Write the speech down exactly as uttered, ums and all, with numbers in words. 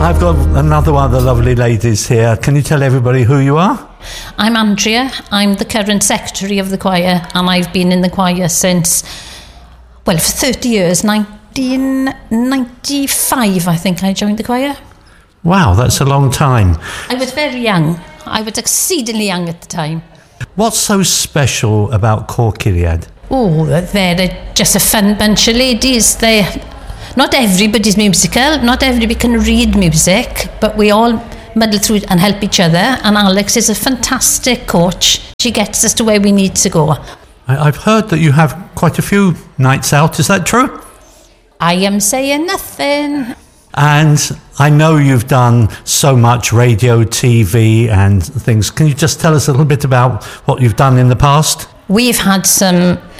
I've got another one of the lovely ladies here. Can you tell everybody who you are? I'm Andrea. I'm the current secretary of the choir, and I've been in the choir since, well, for thirty years. nineteen ninety-five, I think I joined the choir. Wow, that's a long time. I was very young. I was exceedingly young at the time. What's so special about Cor Ciliad? Oh, they're just a fun bunch of ladies. They, not everybody's musical, not everybody can read music, but we all muddle through and help each other. And Alex is a fantastic coach. She gets us to where we need to go. I, I've heard that you have quite a few nights out. Is that true? I am saying nothing. And I know you've done so much radio, T V and things. Can you just tell us a little bit about what you've done in the past? We've had some